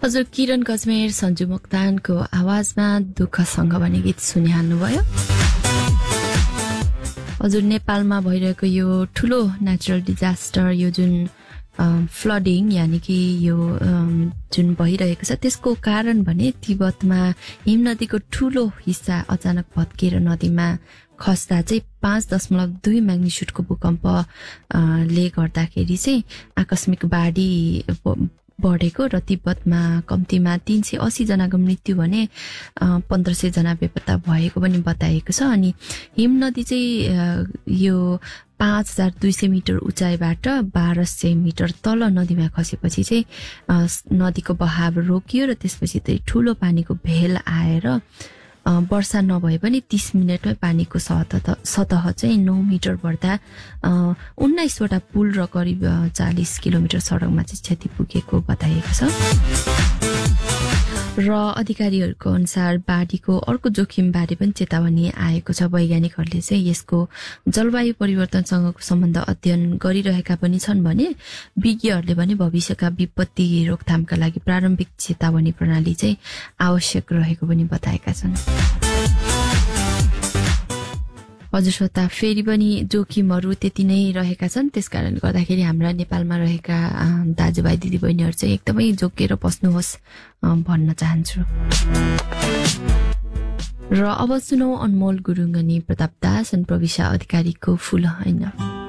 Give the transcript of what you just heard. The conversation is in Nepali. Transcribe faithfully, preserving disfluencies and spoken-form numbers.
हजुर किरण गजमेर सञ्जु मोक्तानको आवाजमा दुःखसँग भन्ने गीत सुनिहाल्नुभयो। हजुर नेपालमा भइरहेको यो ठुलो नेचुरल डिजास्टर यो जुन फ्लडिङ यानि कि यो जुन भइरहेको छ त्यसको कारण भने तिब्बतमा हिमनदीको ठुलो हिस्सा अचानक भत्किएर नदीमा खस्दा चाहिँ पाँच दशमलव दुई म्याग्निट्युडको भूकम्प ले गर्दाखेरि चाहिँ आकस्मिक बाढी बढेको र तिब्बतमा कम्तीमा तीन सय अस्सी जनाको मृत्यु भने पन्ध्र सय जना बेपत्ता भएको पनि बताएको छ। अनि हिमनदी चाहिँ यो पाँच हजार दुई सय मिटर उचाइबाट बाह्र सय मिटर तल नदीमा खसेपछि चाहिँ नदीको बहाव रोकियो र त्यसपछि चाहिँ ठुलो पानीको भेल आएर वर्षा नभए पनि तीस मिनटमै पानीको सतह सतह चाहिँ नौ मिटर बढ्दा उन्नाइसवटा पुल र करिब चालिस किलोमिटर सडकमा चाहिँ क्षति पुगेको बताइएको छ। र अधिकारीहरूको अनुसार बाढीको अर्को जोखिमबारे पनि चेतावनी आएको छ। वैज्ञानिकहरूले चाहिँ यसको जलवायु परिवर्तनसँगको सम्बन्ध अध्ययन गरिरहेका पनि छन् भने विज्ञहरूले पनि भविष्यका विपत्ति रोकथामका लागि प्रारम्भिक चेतावनी प्रणाली चाहिँ आवश्यक रहेको पनि बताएका छन्। हजुर श्रोता, फेरि पनि जोखिमहरू त्यति नै रहेका छन्। त्यसकारणले गर्दाखेरि हाम्रा नेपालमा रहेका दाजुभाइ दिदीबहिनीहरू चाहिँ एकदमै जोगिएर बस्नुहोस् भन्न चाहन्छु। र अब सुनौ अनमोल गुरुङ अनि प्रताप दास अनि प्रविशा अधिकारीको फूल हैन।